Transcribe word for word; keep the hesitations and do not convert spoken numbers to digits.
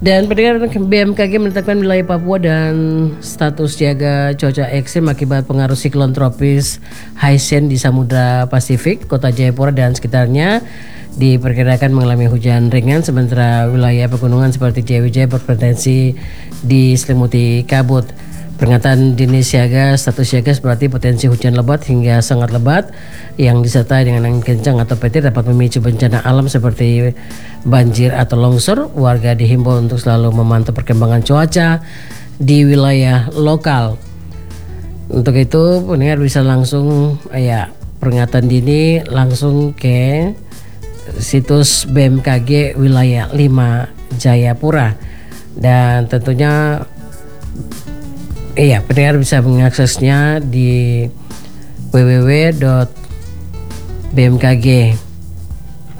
Dan pendengar, B M K G menetapkan wilayah Papua dan status siaga cuaca ekstrim akibat pengaruh siklon tropis Haisen di Samudra Pasifik. Kota Jayapura dan sekitarnya diperkirakan mengalami hujan ringan, sementara wilayah pegunungan seperti Jayawijaya berpotensi diselimuti kabut. Peringatan dini siaga status siaga berarti potensi hujan lebat hingga sangat lebat yang disertai dengan angin kencang atau petir dapat memicu bencana alam seperti banjir atau longsor. Warga dihimbau untuk selalu memantau perkembangan cuaca di wilayah lokal. Untuk itu pendengar bisa langsung ya peringatan dini langsung ke situs B M K G wilayah lima Jayapura, dan tentunya iya, pendengar bisa mengaksesnya di w w w dot b m k g